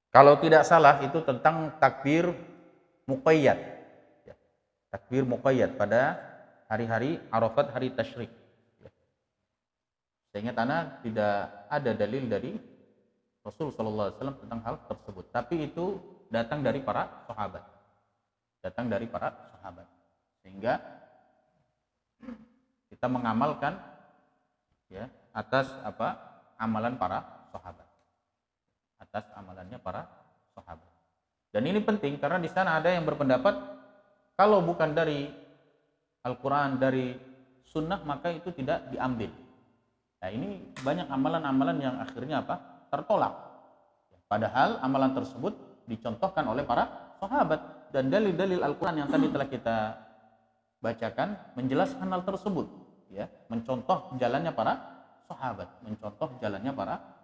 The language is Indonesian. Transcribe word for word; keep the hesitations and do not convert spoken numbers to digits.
Kalau tidak salah itu tentang takbir muqayyad. Ya, takbir muqayyad pada hari-hari Arafat, hari tasyrik. Ya. Seingat ana tidak ada dalil dari Rasul sallallahu alaihi wasallam tentang hal tersebut. Tapi itu datang dari para sahabat. Datang dari para sahabat. Sehingga kita mengamalkan ya atas apa? Amalan para sahabat. Atas amalannya para sahabat. Dan ini penting karena di sana ada yang berpendapat kalau bukan dari Al-Qur'an, dari sunnah, maka itu tidak diambil. Nah, ini banyak amalan-amalan yang akhirnya apa? Tertolak. Padahal amalan tersebut dicontohkan oleh para sahabat dan dalil-dalil Al-Qur'an yang tadi telah kita bacakan menjelaskan hal tersebut, ya, mencontoh jalannya para sahabat, mencontoh jalannya para